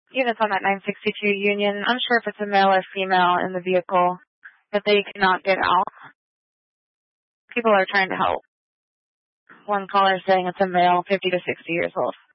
units on that 962 Union. Unsure if it's a male or female in the vehicle, but they cannot get out. People are trying to help. One caller is saying it's a male, 50 to 60 years old.